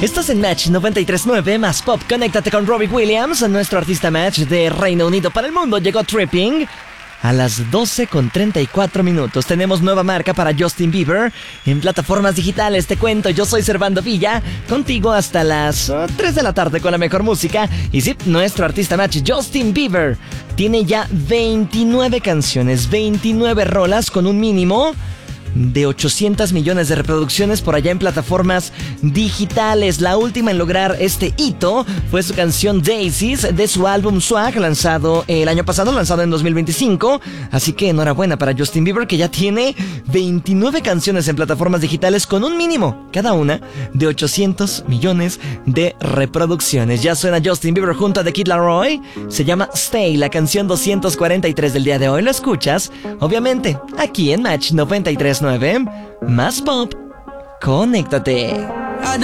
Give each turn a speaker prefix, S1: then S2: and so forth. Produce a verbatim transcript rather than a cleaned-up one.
S1: Estás en Match noventa y tres punto nueve más Pop. Conéctate con Robbie Williams, nuestro artista Match de Reino Unido para el mundo. Llegó Tripping a las doce con treinta y cuatro minutos. Tenemos nueva marca para Justin Bieber en plataformas digitales. Te cuento, yo soy Servando Villa, contigo hasta las uh, tres de la tarde con la mejor música. Y sí, nuestro artista Match, Justin Bieber, tiene ya veintinueve canciones, veintinueve rolas con un mínimo de ochocientos millones de reproducciones por allá en plataformas digitales. La última en lograr este hito fue su canción Daisies de su álbum Swag, lanzado el año pasado, lanzado en dos mil veinticinco. Así que enhorabuena para Justin Bieber, que ya tiene veintinueve canciones en plataformas digitales con un mínimo, cada una, de ochocientos millones de reproducciones. Ya suena Justin Bieber junto a The Kid Laroi. Se llama Stay, la canción doscientos cuarenta y tres del día de hoy. Lo escuchas, obviamente, aquí en Match noventa y tres punto nueve más Pop. Conéctate.